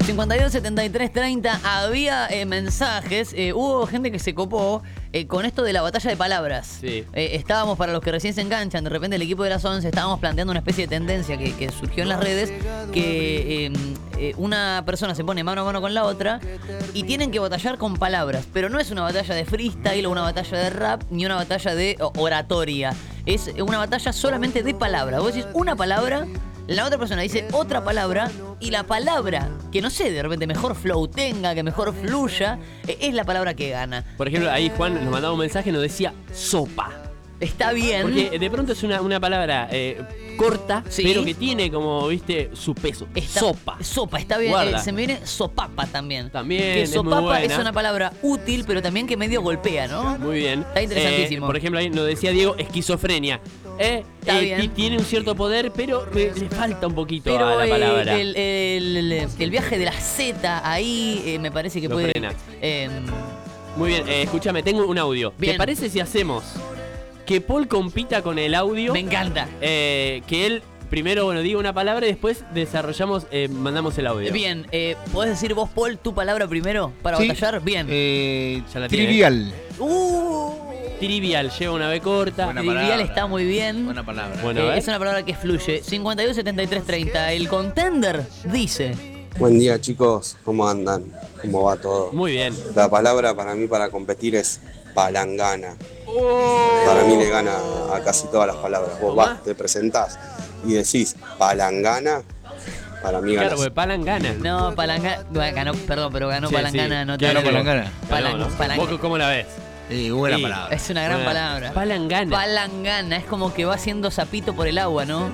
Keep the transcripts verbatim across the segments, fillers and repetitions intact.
cincuenta y dos, setenta y tres, treinta. Había eh, mensajes, eh, hubo gente que se copó eh, con esto de la batalla de palabras. Sí. Eh, estábamos, para los que recién se enganchan, de repente el equipo de las once, estábamos planteando una especie de tendencia que, que surgió en las redes, que eh, eh, una persona se pone mano a mano con la otra y tienen que batallar con palabras. Pero no es una batalla de freestyle o una batalla de rap, ni una batalla de oratoria. Es una batalla solamente de palabras. Vos decís una palabra, la otra persona dice otra palabra, y la palabra que, no sé, de repente mejor flow tenga, que mejor fluya, eh, es la palabra que gana. Por ejemplo, ahí Juan nos mandaba un mensaje y nos decía sopa. Está bien. Porque de pronto es una, una palabra eh, corta, Sí. pero que tiene como, viste, su peso. Está- sopa. Sopa, está bien. Guarda. Eh, se me viene sopapa también. También, Que es muy sopapa buena. es una palabra útil, pero también que medio golpea, ¿no? Muy bien. Está interesantísimo. Eh, por ejemplo, ahí nos decía Diego, esquizofrenia. Eh, Está eh, bien. ti- tiene un cierto poder, pero eh, le falta un poquito Pero a la eh, palabra. el, el- el- el viaje de la Z ahí eh, me parece que Lo puede. frena. eh, Muy bien, eh, escúchame, tengo un audio. Bien. ¿Te parece si hacemos que Paul compita con el audio? me encanta. Eh, que él primero, bueno, diga una palabra y después desarrollamos, eh, mandamos el audio. Bien, eh, ¿podés decir vos, Paul, tu palabra primero para Sí. batallar? Bien. Eh, Ya la tiene. trivial. Uh, Trivial, lleva una B corta. Buena trivial palabra. está muy bien. Buena palabra. Bueno, a Eh, ver. es una palabra que fluye. cincuenta y dos, setenta y tres, treinta. El contender dice. Buen día chicos, ¿cómo andan? ¿Cómo va todo? Muy bien. La palabra para mí para competir es palangana. Para mí le gana a casi todas las palabras. Vos ¿Tomá? vas, te presentás y decís palangana, para mí Claro, ganas. porque Palan gana. No, Palangana. Ganó, perdón, pero ganó Sí, Palangana. sí. No Claro, tiene- Palangana. Palan- Ganó, ¿no? palang- ¿Vos cómo la ves? Eh, buena Sí. palabra. Es una gran Buena. palabra. Palangana. Palangana. Es como que va haciendo sapito por el agua, ¿no?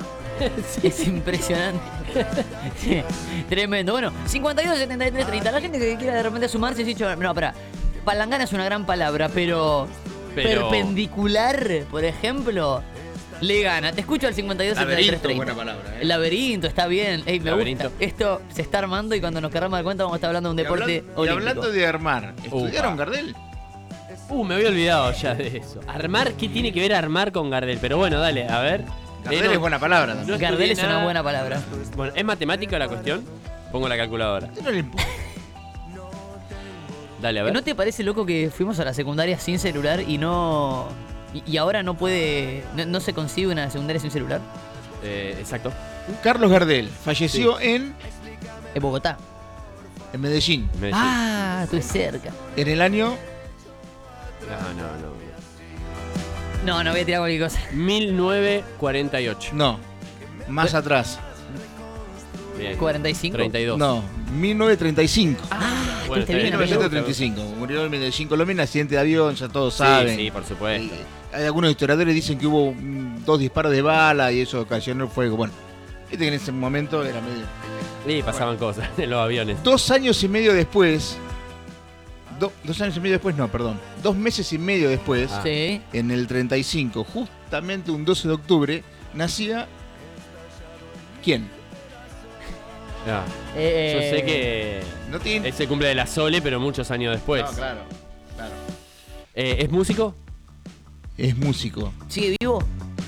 Es impresionante. Sí, tremendo. Bueno, cincuenta y dos, setenta y tres, treinta. La gente que quiera de repente sumarse, sí, yo- no, pará. Palangana es una gran palabra, pero, Pero- perpendicular, por ejemplo, le gana. Te escucho al cincuenta y dos, setenta y tres, Laberinto, treinta. buena palabra. ¿eh? El laberinto, está bien. Ey, me Laberinto. gusta. Esto se está armando y cuando nos queramos dar cuenta vamos a estar hablando de un Y deporte hablan- y olímpico. hablando de armar, ¿estudiaron Upa. Gardel? Uh, me había olvidado ya de eso. Armar, ¿qué tiene que ver armar con Gardel? Pero bueno, dale, a ver. Gardel Eh, no, es buena palabra no también. Gardel estudié es una nada. buena palabra. Bueno, ¿es matemática la cuestión? Pongo la calculadora. No le imp- Dale, a ver. ¿No te parece loco que fuimos a la secundaria sin celular y no... Y, y ahora no puede... No, no se consigue una secundaria sin celular? Eh, exacto. Carlos Gardel falleció en, En Bogotá. en Medellín Medellín. Ah, estoy cerca. en el año No, no, no. No, no voy a tirar cualquier cosa. mil novecientos cuarenta y ocho. no, más atrás. Bien. ¿cuarenta y cinco? treinta y dos. No, mil novecientos treinta y cinco. Ah, Bueno, estuviste está bien, mil bien. amigo. novecientos treinta y cinco. Murió en Medellín, Colombia, en accidente de avión, ya todos saben. Sí, sí, por supuesto. Y hay algunos historiadores dicen que hubo mm, dos disparos de bala y eso ocasionó el fuego. Bueno, viste que en ese momento era medio. Sí, pasaban cosas en los aviones. Dos años y medio después. do- dos años y medio después, no, perdón. Dos meses y medio después, Ah. Sí. en el treinta y cinco, justamente un doce de octubre, nacía. ¿Quién? Ah, Eh, yo sé que No tiene. es el cumple de la Sole, pero muchos años después. No, claro, claro. Eh, ¿Es músico? Es músico. ¿Sigue vivo?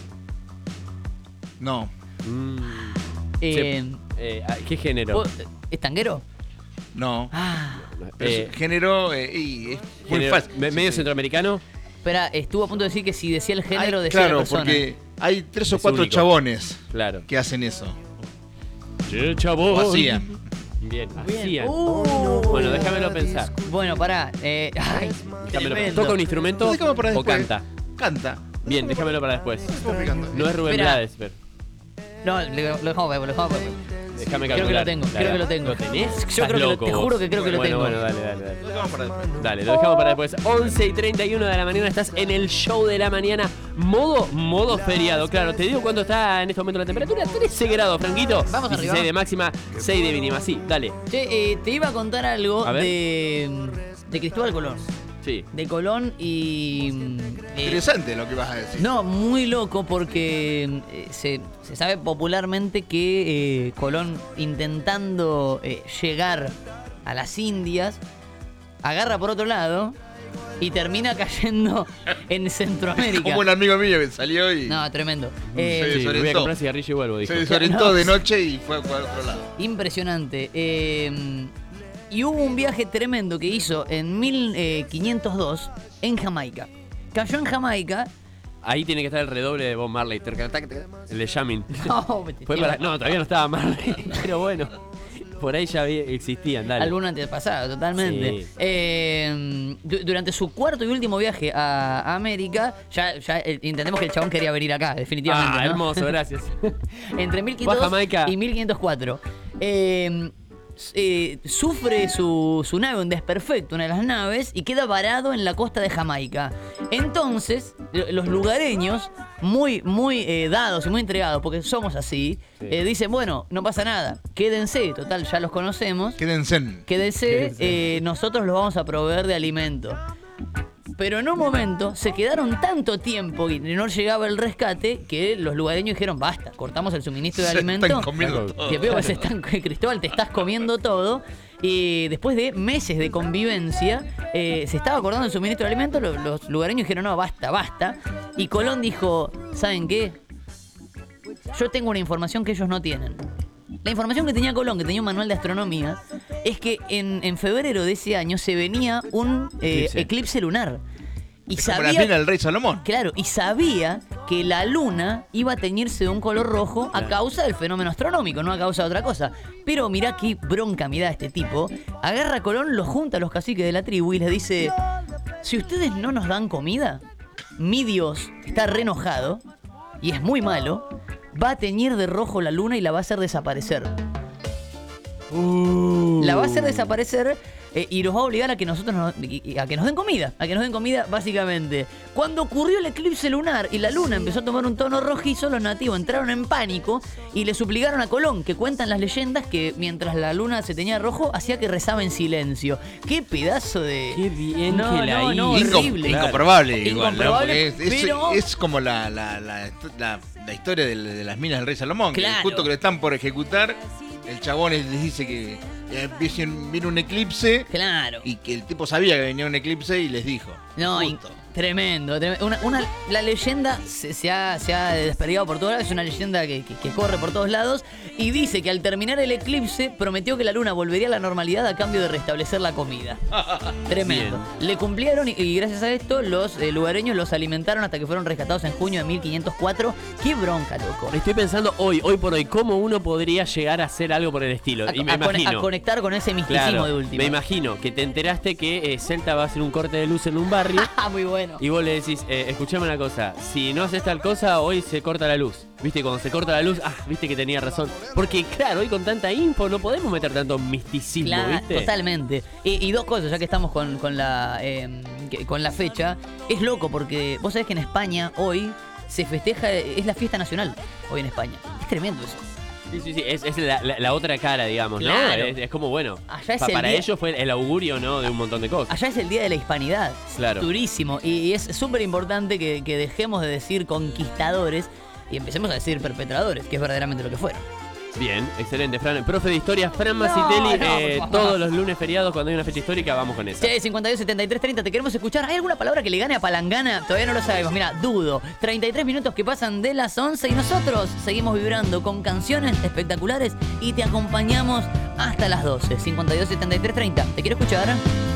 No. Mm, Eh, eh, ¿Qué género? ¿vos- ¿Es tanguero? No. Ah. Pero Eh, es género. eh, y es muy género- fácil. me- ¿Medio Sí, sí. centroamericano? Espera, estuvo a punto de decir que si decía el género, Hay- decía claro, la persona. porque hay tres o Es cuatro único. chabones Claro. que hacen eso. Che, chabón. O hacían. Bien, Bien. hacían. Uh. Bueno, déjamelo pensar. Bueno, pará. Eh, ay, Déjamelo- tremendo. ¿Toca un instrumento Lo dejamos para o después. canta? Canta. Bien, déjamelo para después. Estamos picando. No es Rubén Espera. Blades, pero No, le- lo dejamos para- lo dejamos para- déjame Creo que calcular. lo tengo, Dale. creo que lo tengo. ¿Lo tenés? Yo Estás creo que lo- loco te vos. juro que creo que lo bueno, tengo. Bueno, dale, dale, dale. Lo dejamos para después. Dale, lo dejamos para después. once y treinta y uno de la mañana estás en el show de la mañana. Modo, modo feriado. Claro, te digo cuánto está en este momento la temperatura. trece grados, Franquito. Vamos dieciséis arriba. de máxima, seis de mínima. Sí, dale. Che, eh, te iba a contar algo A ver. de, de Cristóbal Colón. Sí. De Colón y... mm, eh, Interesante lo que vas a decir. no, muy loco porque eh, se, se sabe popularmente que eh, Colón, intentando eh, llegar a las Indias, agarra por otro lado y termina cayendo en Centroamérica. Como un amigo mío que salió y No, tremendo. Se Eh, Sí, desorientó. voy a comprar cigarrillo y vuelvo, dijo. se desorientó No. de noche y fue a jugar a otro lado. Impresionante. Eh, y hubo un viaje tremendo que hizo en mil quinientos dos en Jamaica. Cayó en Jamaica. Ahí tiene que estar el redoble de Bob Marley. Terca, tac, tac, el de Jamming. No, me te- Fue para- no, todavía no estaba Marley, pero bueno. Por ahí ya había- existían, dale. Algún antepasado, totalmente. Sí. Eh, du- durante su cuarto y último viaje a, a América, ya, ya eh, entendemos que el chabón quería venir acá, definitivamente. Ah, ¿no? hermoso, gracias. Entre mil quinientos Va a dos Jamaica. y mil quinientos cuatro. Eh, eh, sufre su, su nave un desperfecto, una de las naves, y queda varado en la costa de Jamaica. Entonces, lo- los lugareños, muy, muy eh, dados y muy entregados, porque somos así, Sí. eh, dicen, bueno, no pasa nada, quédense, total, ya los conocemos. Quédense. Quédese, Quédense. eh, nosotros los vamos a proveer de alimento. Pero en un momento se quedaron tanto tiempo y no llegaba el rescate que los lugareños dijeron, basta, cortamos el suministro de Se alimento. están comiendo Claro. todo. Que veo que se están, Cristóbal, te estás comiendo todo. Y después de meses de convivencia, eh, se estaba acordando el suministro de alimento. Los, los lugareños dijeron, no, basta, basta. Y Colón dijo, ¿saben qué? Yo tengo una información que ellos no tienen. La información que tenía Colón, que tenía un manual de astronomía, es que en, en febrero de ese año se venía un eh, Eclipse. eclipse lunar. Y Es como la sabía, mina del rey Salomón. claro, y sabía que la luna iba a teñirse de un color rojo a Claro. causa del fenómeno astronómico, no a causa de otra cosa. Pero mirá qué bronca me da este tipo. Agarra a Colón, lo junta a los caciques de la tribu y les dice, si ustedes no nos dan comida, mi Dios está re enojado y es muy malo, va a teñir de rojo la luna y la va a hacer desaparecer. Uh. La va a hacer desaparecer eh, y los va a obligar a que nosotros nos, y- y a que nos den comida, a que nos den comida básicamente. Cuando ocurrió el eclipse lunar y la luna empezó a tomar un tono rojizo, los nativos entraron en pánico y le suplicaron a Colón, que cuentan las leyendas que mientras la luna se teñía de rojo hacía que rezaba en silencio. Qué pedazo de Qué bien no, que la no, no, hizo. Inco- horrible. Incomprobable, igual, ¿no? Incomprobable, Porque es, es- pero- es como la, la, la, la- la historia de, de las minas del rey Salomón. Que Claro. justo que lo están por ejecutar, el chabón les dice que eh, viene viene un eclipse Claro. y que el tipo sabía que venía un eclipse y les dijo. No, in- Justo. tremendo. tremendo. Una, una- la leyenda se, se ha, se ha desperdigado por todos lados. Es una leyenda que, que- que corre por todos lados. Y dice que al terminar el eclipse prometió que la luna volvería a la normalidad a cambio de restablecer la comida. Tremendo. Le cumplieron y, y gracias a esto los eh, lugareños los alimentaron hasta que fueron rescatados en junio de mil quinientos cuatro. ¡Qué bronca, loco! Estoy pensando hoy, hoy por hoy, cómo uno podría llegar a hacer algo por el estilo. A, Y me a cone- imagino. a conectar con ese misticismo Claro, de última. me imagino que te enteraste que eh, Celta va a hacer un corte de luz en un barrio. Ah, muy bueno. Y vos le decís, eh, escuchame una cosa, si no haces tal cosa, hoy se corta la luz. ¿Viste? Cuando se corta la luz, ah, viste que tenía razón. Porque claro, hoy con tanta info no podemos meter tanto misticismo, Claro, ¿viste? totalmente. Y, y dos cosas, ya que estamos con, con la, eh, que- con la fecha. Es loco porque vos sabés que en España hoy se festeja, es la fiesta nacional hoy en España. Es tremendo eso. Sí, sí, sí, es, es la, la- la otra cara, digamos, ¿no? Claro. Es, es como, bueno, Allá es pa- el para día- ellos fue el augurio, ¿no? De un montón de cosas. Allá es el Día de la Hispanidad. Claro. Durísimo. Y, y es súper importante que, que dejemos de decir conquistadores y empecemos a decir perpetradores, que es verdaderamente lo que fueron. Bien, excelente, Fran. Profe de historia, Fran No, Masitelli, no, eh, por favor. todos los lunes feriados cuando hay una fecha histórica, vamos con esa. Che, cincuenta y dos, setenta y tres, treinta, te queremos escuchar. ¿Hay alguna palabra que le gane a Palangana? Todavía no lo sabemos. Mira, dudo. treinta y tres minutos que pasan de las once y nosotros seguimos vibrando con canciones espectaculares y te acompañamos hasta las doce. cincuenta y dos, setenta y tres, treinta. ¿Te quiero escuchar?